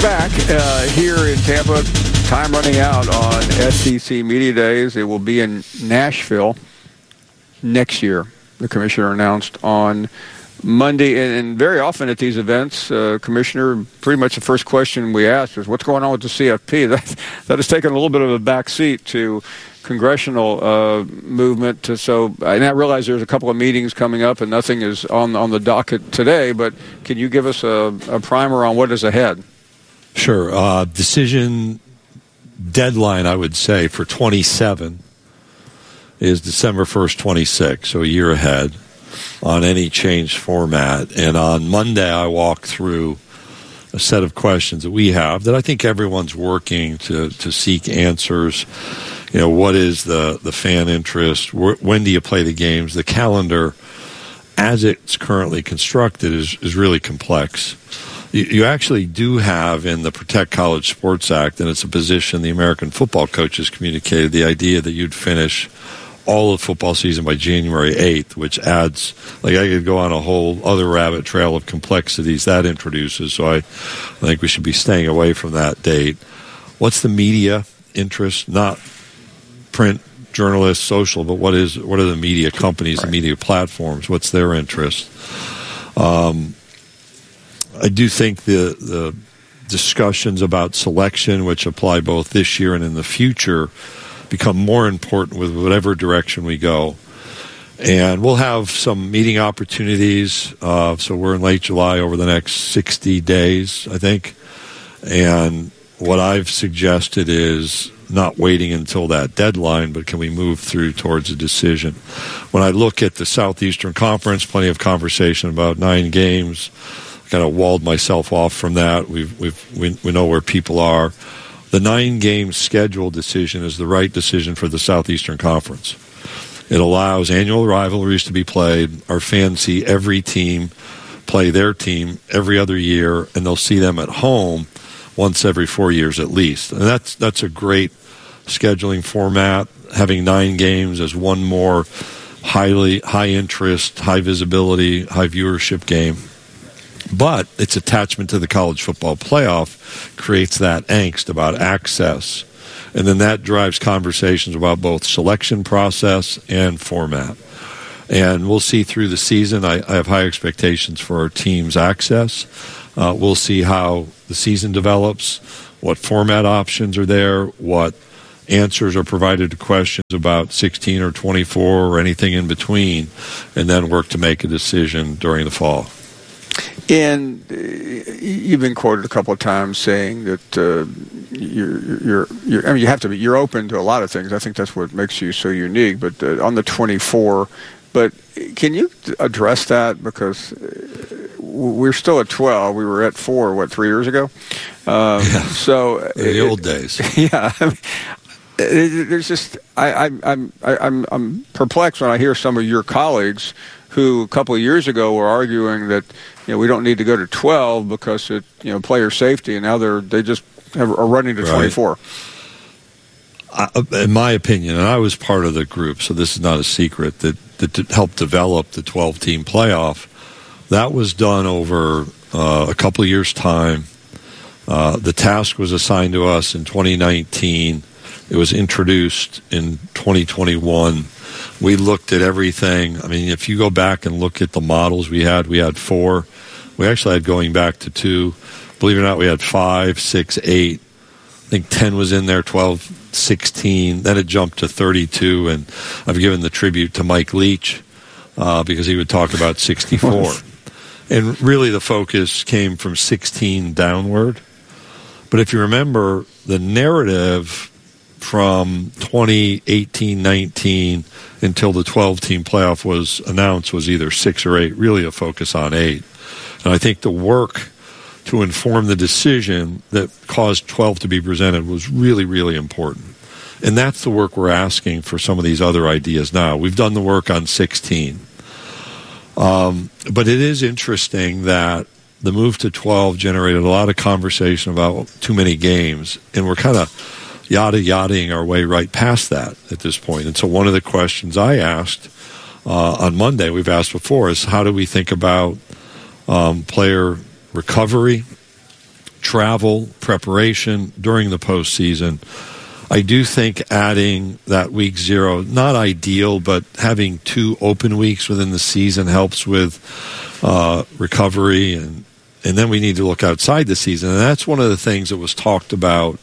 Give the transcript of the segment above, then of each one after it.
back here in Tampa. Time running out on SEC Media Days. It will be in Nashville next year. The commissioner announced on Monday. And very often at these events, Commissioner, pretty much the first question we ask is, what's going on with the CFP? That has taken a little bit of a backseat to congressional movement. And I realize there's a couple of meetings coming up and nothing is on the docket today, but can you give us a primer on what is ahead? Sure. Decision deadline, I would say, for 27 is December 1st, 26, so a year ahead on any changed format. And on Monday, I walked through a set of questions that we have that I think everyone's working to seek answers. You know, what is the fan interest? When do you play the games? The calendar, as it's currently constructed, is really complex. You actually do have in the Protect College Sports Act, and it's a position the American football coaches communicated, the idea that you'd finish all of football season by January 8th, which adds, like I could go on a whole other rabbit trail of complexities that introduces. So I think we should be staying away from that date. What's the media interest? Not print, journalists, social, but what are the media companies, the media platforms? What's their interest? I do think the discussions about selection, which apply both this year and in the future, become more important with whatever direction we go. And we'll have some meeting opportunities. So we're in late July over the next 60 days, I think. And what I've suggested is not waiting until that deadline, but can we move through towards a decision? When I look at the Southeastern Conference, plenty of conversation about 9 games. Kind of walled myself off from that. We know where people are. The 9-game schedule decision is the right decision for the Southeastern Conference. It allows annual rivalries to be played. Our fans see every team play their team every other year, and they'll see them at home once every 4 years at least. And that's a great scheduling format, having 9 games as one more high interest, high visibility, high viewership game. But its attachment to the college football playoff creates that angst about access. And then that drives conversations about both selection process and format. And we'll see through the season. I have high expectations for our team's access. We'll see how the season develops, what format options are there, what answers are provided to questions about 16 or 24 or anything in between, and then work to make a decision during the fall. And you've been quoted a couple of times saying that you're open to a lot of things. I think that's what makes you so unique. But on the 24, but can you address that? Because we're still at 12. We were at 4, 3 years ago? So the old days. Yeah. There's just I'm perplexed when I hear some of your colleagues who a couple of years ago were arguing that we don't need to go to 12 because it player safety, and now they just are running to 24. In my opinion, and I was part of the group, so this is not a secret, that helped develop the 12-team playoff. That was done over a couple of years' time. The task was assigned to us in 2019. It was introduced in 2021. We looked at everything. I mean, if you go back and look at the models we had 4. We actually had going back to 2. Believe it or not, we had 5, 6, 8. I think 10 was in there, 12, 16. Then it jumped to 32. And I've given the tribute to Mike Leach because he would talk about 64. And really the focus came from 16 downward. But if you remember, the narrative from 2018-19 until the 12-team playoff was announced was either 6 or 8, really a focus on 8. And I think the work to inform the decision that caused 12 to be presented was really, really important. And that's the work we're asking for some of these other ideas now. We've done the work on 16. But it is interesting that the move to 12 generated a lot of conversation about too many games, and we're kind of yada-yadaing our way right past that at this point. And so one of the questions I asked on Monday, we've asked before, is how do we think about player recovery, travel, preparation during the postseason. I do think adding that week 0, not ideal, but having 2 open weeks within the season helps with recovery, and then we need to look outside the season. And that's one of the things that was talked about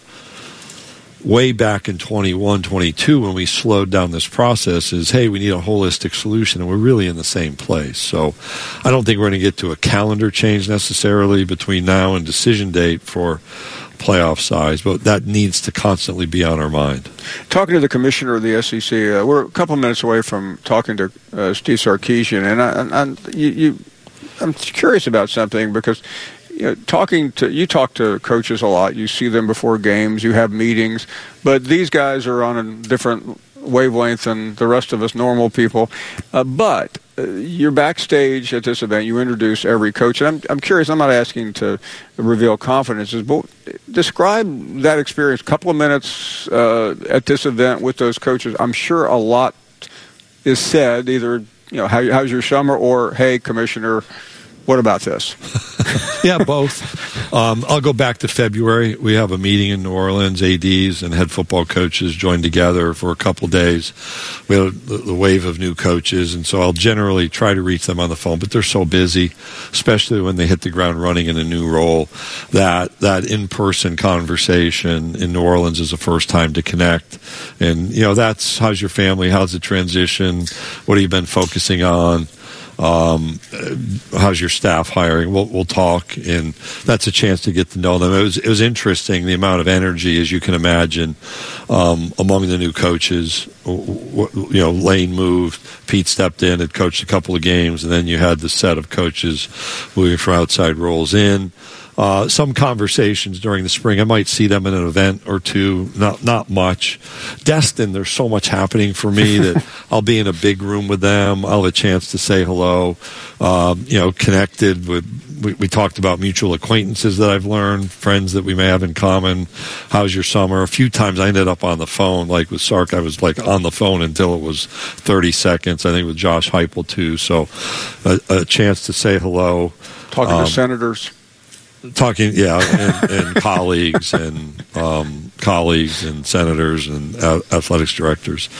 way back in 21, 22 when we slowed down this process is, hey, we need a holistic solution, and we're really in the same place. So I don't think we're going to get to a calendar change necessarily between now and decision date for playoff size, but that needs to constantly be on our mind. Talking to the commissioner of the SEC, we're a couple minutes away from talking to Steve Sarkisian, and I'm curious about something because you talk to coaches a lot. You see them before games. You have meetings, but these guys are on a different wavelength than the rest of us normal people. But you're backstage at this event. You introduce every coach, and I'm curious. I'm not asking to reveal confidences, but describe that experience. A couple of minutes at this event with those coaches. I'm sure a lot is said. Either how's your summer, or hey, Commissioner, what about this? Yeah, both. I'll go back to February. We have a meeting in New Orleans. ADs and head football coaches joined together for a couple days. We had the wave of new coaches, and so I'll generally try to reach them on the phone, but they're so busy, especially when they hit the ground running in a new role, that in-person conversation in New Orleans is the first time to connect. And, that's how's your family? How's the transition? What have you been focusing on? How's your staff hiring? We'll talk, and that's a chance to get to know them. It was interesting, the amount of energy, as you can imagine, among the new coaches. Lane moved, Pete stepped in, had coached a couple of games, and then you had the set of coaches moving from outside roles in. Some conversations during the spring. I might see them in an event or two, not much. Destin, there's so much happening for me that I'll be in a big room with them. I'll have a chance to say hello. Connected with, we talked about mutual acquaintances that I've learned, friends that we may have in common. How's your summer? A few times I ended up on the phone, like with Sark, I was like on the phone until it was 30 seconds. I think with Josh Heupel too. So a chance to say hello. Talking to senators. Talking, and colleagues and senators and athletics directors.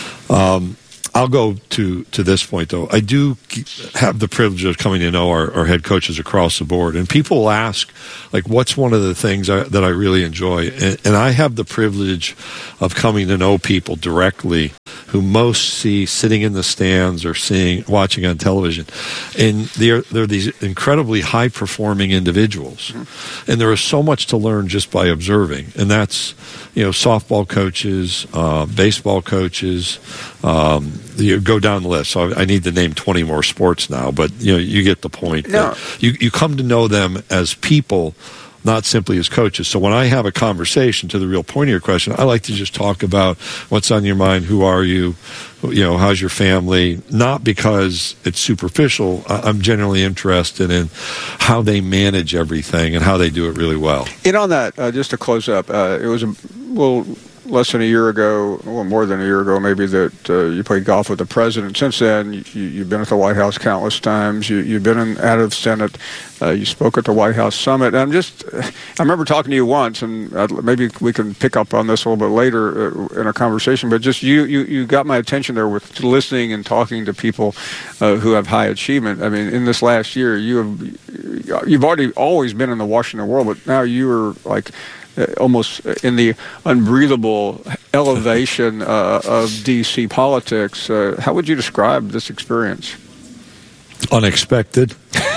I'll go to this point, though. I do have the privilege of coming to know our head coaches across the board. And people will ask, what's one of the things that I really enjoy? And I have the privilege of coming to know people directly who most see sitting in the stands or watching on television. And they're these incredibly high-performing individuals. Mm-hmm. And there is so much to learn just by observing. And that's, softball coaches, baseball coaches, you go down the list. So I need to name 20 more sports now, but you get the point. No. You come to know them as people, not simply as coaches. So when I have a conversation, to the real point of your question, I like to just talk about what's on your mind, who are you, how's your family, not because it's superficial. I'm generally interested in how they manage everything and how they do it really well. And on that, just to close up, it was less than a year ago, well, more than a year ago maybe, that you played golf with the president. Since then, you've been at the White House countless times. You've been out of the Senate. You spoke at the White House Summit. And I remember talking to you once, and maybe we can pick up on this a little bit later in a conversation, but just you got my attention there with listening and talking to people who have high achievement. I mean, in this last year, you've always been in the Washington world, but now you are almost in the unbreathable elevation of D.C. politics. How would you describe this experience? Unexpected.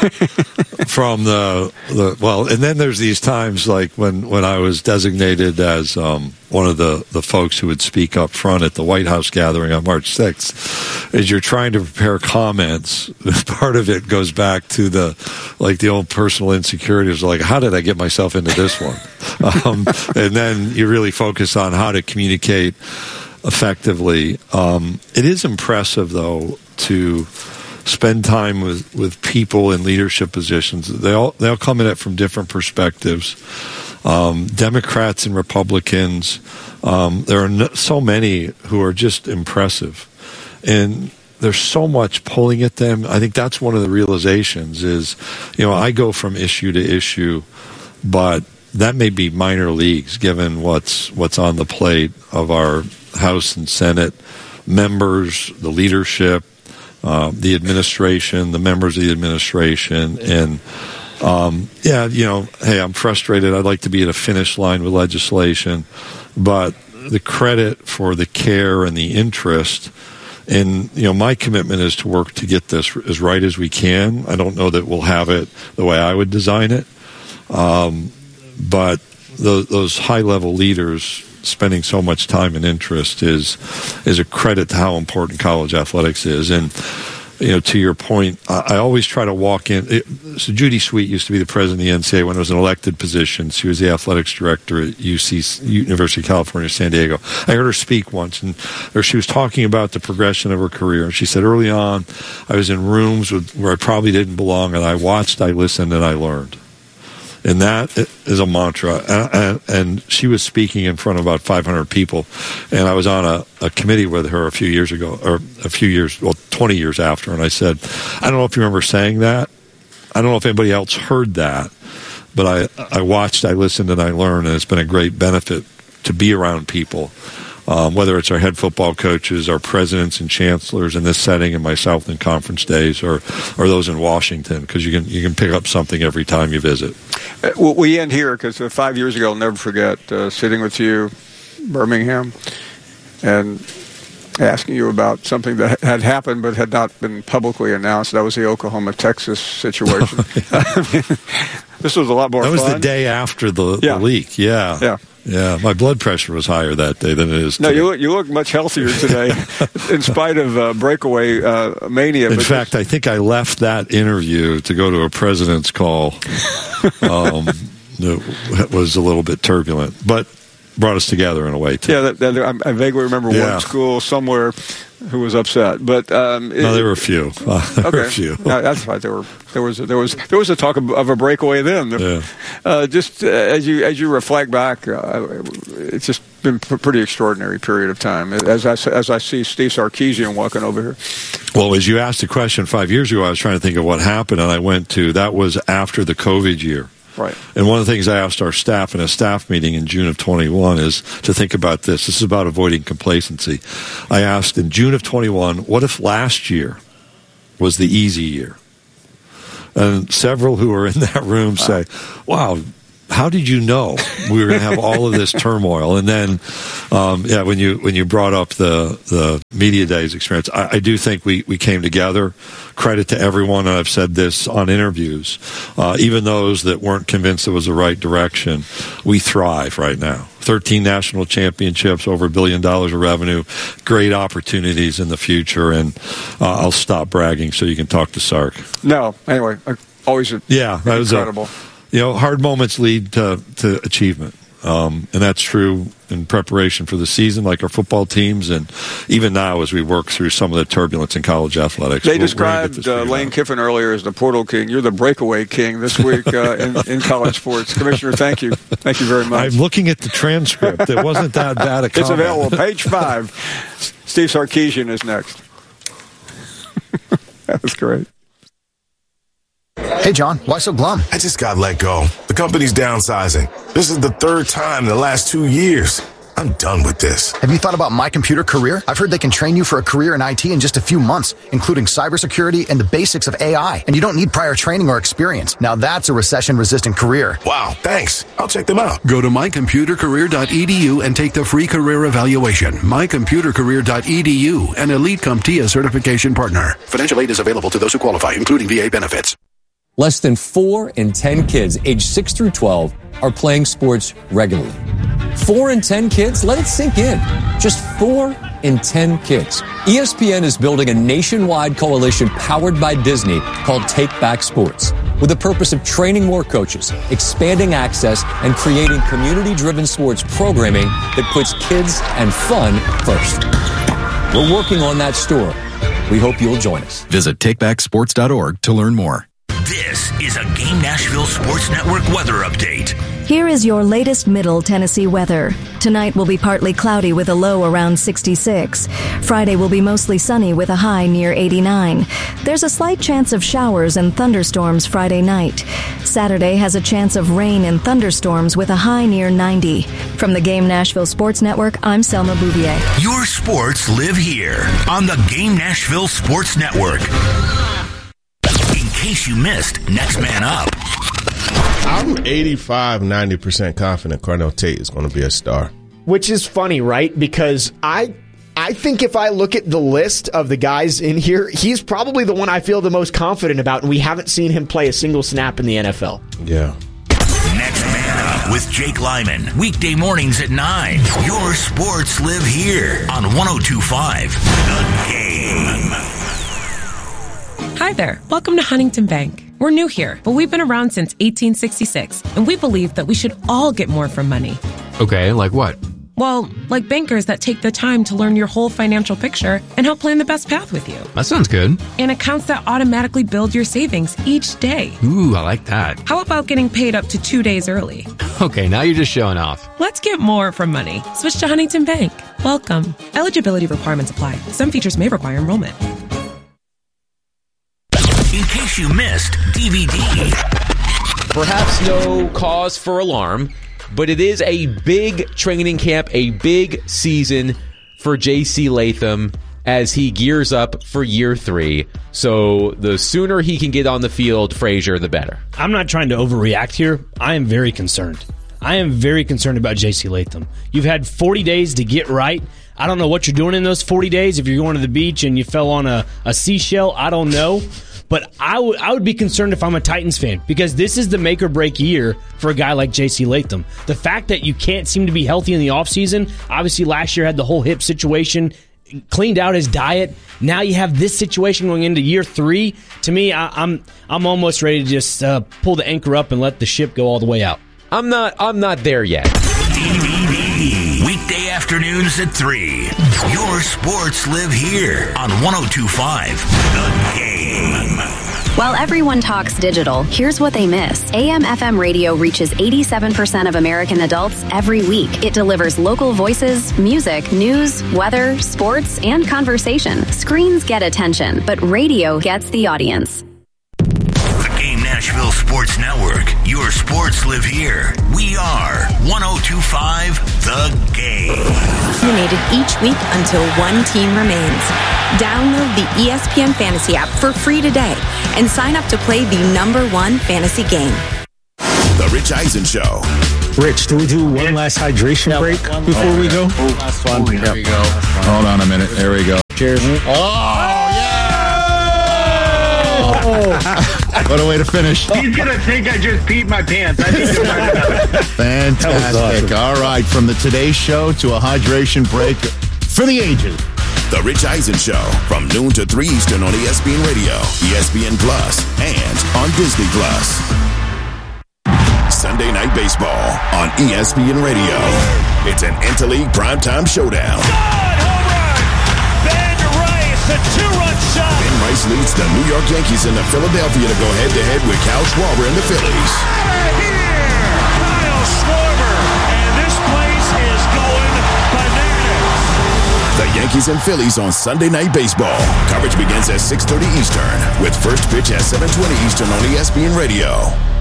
From and then there's these times like when I was designated as one of the folks who would speak up front at the White House gathering on March 6th. As you're trying to prepare comments, part of it goes back to the old personal insecurities, like, how did I get myself into this one? And then you really focus on how to communicate effectively. It is impressive, though, to spend time with people in leadership positions. They all come at it from different perspectives. Democrats and Republicans. There are so many who are just impressive, and there's so much pulling at them. I think that's one of the realizations is, I go from issue to issue, but that may be minor leagues given what's on the plate of our House and Senate members, the leadership, the administration, the members of the administration, and hey, I'm frustrated. I'd like to be at a finish line with legislation, but the credit for the care and the interest, and my commitment is to work to get this as right as we can. I don't know that we'll have it the way I would design it, but those high-level leaders spending so much time and interest is a credit to how important college athletics is. And to your point, I always try to walk in. So Judy Sweet used to be the president of the NCAA when it was an elected position. She was the athletics director at University of California, San Diego. I heard her speak once, and she was talking about the progression of her career. And she said, early on, I was in rooms where I probably didn't belong, and I watched, I listened, and I learned. And that is a mantra. And she was speaking in front of about 500 people. And I was on a committee with her a few years ago, 20 years after. And I said, I don't know if you remember saying that. I don't know if anybody else heard that. But I watched, I listened, and I learned. And it's been a great benefit to be around people. Whether it's our head football coaches, our presidents and chancellors in this setting, and my Southland Conference days, or those in Washington, because you can pick up something every time you visit. We end here because 5 years ago, I'll never forget sitting with you, Birmingham, and asking you about something that had happened but had not been publicly announced. That was the Oklahoma-Texas situation. This was a lot more fun. That was the day after the leak. Yeah. Yeah, my blood pressure was higher that day than it is today. No, you look much healthier today, in spite of breakaway mania. In fact, I think I left that interview to go to a president's call. It was a little bit turbulent, but brought us together in a way, too. Yeah, I vaguely remember one school somewhere who was upset, but no, there were a few. Were a few. No, that's right. There was a talk of a breakaway then. Just as you reflect back, it's just been a pretty extraordinary period of time. As I see Steve Sarkisian walking over here. Well, as you asked the question 5 years ago, I was trying to think of what happened, and I went to that was after the COVID year. Right. And one of the things I asked our staff in a staff meeting in June of 21 is to think about this. This is about avoiding complacency. I asked in June of 21, what if last year was the easy year? And several who were in that room say, wow, how did you know we were going to have all of this turmoil? And then, when you brought up the Media Days experience, I do think we came together. Credit to everyone, and I've said this on interviews, even those that weren't convinced it was the right direction, we thrive right now. 13 national championships, over $1 billion of revenue, great opportunities in the future, and I'll stop bragging so you can talk to Sark. No, anyway, always incredible. Hard moments lead to achievement. And that's true in preparation for the season, like our football teams, and even now as we work through some of the turbulence in college athletics. They described Lane Kiffin earlier as the portal king. You're the breakaway king this week in college sports. Commissioner, thank you. Thank you very much. I'm looking at the transcript. It wasn't that bad a comment. It's available, page 5. Steve Sarkisian is next. That was great. Hey, John, why so glum? I just got let go. The company's downsizing. This is the 3rd time in the last 2 years. I'm done with this. Have you thought about My Computer Career? I've heard they can train you for a career in IT in just a few months, including cybersecurity and the basics of AI. And you don't need prior training or experience. Now that's a recession-resistant career. Wow, thanks. I'll check them out. Go to mycomputercareer.edu and take the free career evaluation. mycomputercareer.edu, an Elite CompTIA certification partner. Financial aid is available to those who qualify, including VA benefits. Less than 4 in 10 kids aged 6 through 12 are playing sports regularly. 4 in 10 kids? Let it sink in. Just 4 in 10 kids. ESPN is building a nationwide coalition powered by Disney called Take Back Sports, with the purpose of training more coaches, expanding access, and creating community-driven sports programming that puts kids and fun first. We're working on that story. We hope you'll join us. Visit takebacksports.org to learn more. This is a Game Nashville Sports Network weather update. Here is your latest Middle Tennessee weather. Tonight will be partly cloudy with a low around 66. Friday will be mostly sunny with a high near 89. There's a slight chance of showers and thunderstorms Friday night. Saturday has a chance of rain and thunderstorms with a high near 90. From the Game Nashville Sports Network, I'm Selma Bouvier. Your sports live here on the Game Nashville Sports Network. In case you missed Next Man Up. I'm 90% confident Carnell Tate is going to be a star. Which is funny, right? Because I think if I look at the list of the guys in here, he's probably the one I feel the most confident about, and we haven't seen him play a single snap in the NFL. Yeah. Next Man Up with Jake Lyman. Weekday mornings at 9. Your sports live here on 102.5 The Game. Hi there. Welcome to Huntington Bank. We're new here, but we've been around since 1866, and we believe that we should all get more from money. Okay, like what? Well, like bankers that take the time to learn your whole financial picture and help plan the best path with you. That sounds good. And accounts that automatically build your savings each day. Ooh, I like that. How about getting paid up to 2 days early? Okay, now you're just showing off. Let's get more from money. Switch to Huntington Bank. Welcome. Eligibility requirements apply. Some features may require enrollment. In case you missed DVD. Perhaps no cause for alarm, but it is a big training camp, a big season for J.C. Latham as he gears up for year 3. So the sooner he can get on the field, Frazier, the better. I'm not trying to overreact here. I am very concerned. I am very concerned about J.C. Latham. You've had 40 days to get right. I don't know what you're doing in those 40 days. If you're going to the beach and you fell on a seashell, I don't know. But I would be concerned if I'm a Titans fan, because this is the make or break year for a guy like J.C. Latham. The fact that you can't seem to be healthy in the offseason, obviously last year had the whole hip situation, cleaned out his diet. Now you have this situation going into year 3. To me, I'm almost ready to just pull the anchor up and let the ship go all the way out. I'm not there yet. DVD. Weekday afternoons at 3. Your sports live here on 102.5 The Game. While everyone talks digital, here's what they miss. AM/FM radio reaches 87% of American adults every week. It delivers local voices, music, news, weather, sports, and conversation. Screens get attention, but radio gets the audience. The Game Nashville Sports Network. Your sports live here. We are 102.5 The Game. Eliminated each week until one team remains. Download the ESPN Fantasy app for free today and sign up to play the #1 fantasy game. The Rich Eisen Show. Rich, do we do one last hydration break before we go? Last one. There we go. Hold on a minute. There we go. Cheers. What a way to finish. He's going to think I just peed my pants. I think Fantastic. Awesome. All right, from the Today Show to a hydration break for the ages. The Rich Eisen Show from noon to 3 Eastern on ESPN Radio, ESPN Plus, and on Disney Plus. Sunday Night Baseball on ESPN Radio. It's an interleague primetime showdown. Ben Rice, a 2-run shot. Ben Rice leads the New York Yankees into Philadelphia to go head-to-head with Kyle Schwarber and the Phillies. Out of here, Kyle Schwarber, and this place is going bananas. The Yankees and Phillies on Sunday Night Baseball. Coverage begins at 6:30 Eastern with first pitch at 7:20 Eastern on ESPN Radio.